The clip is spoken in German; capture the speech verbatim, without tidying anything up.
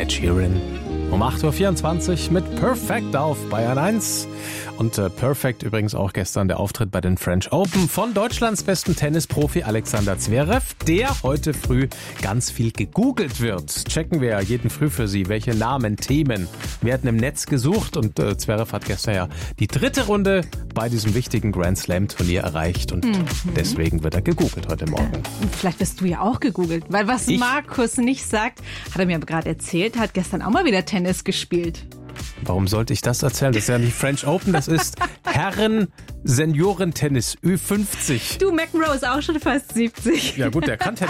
Ed Sheeran. Um acht Uhr vierundzwanzig mit Perfect auf Bayern eins. Und äh, Perfect übrigens auch gestern der Auftritt bei den French Open von Deutschlands besten Tennisprofi Alexander Zverev, der heute früh ganz viel gegoogelt wird. Checken wir ja jeden Früh für Sie, welche Namen, Themen werden im Netz gesucht. Und äh, Zverev hat gestern ja die dritte Runde bei diesem wichtigen Grand Slam Turnier erreicht. Und mhm. deswegen wird er gegoogelt heute Morgen. Äh, vielleicht wirst du ja auch gegoogelt. Weil was ich? Markus nicht sagt, hat er mir gerade erzählt, hat gestern auch mal wieder Tennis gespielt. Warum sollte ich das erzählen? Das ist ja nicht French Open, das ist Herren-Seniorentennis Ü fünfzig. Du, McEnroe ist auch schon fast siebzig. Ja gut, der kann Tennis.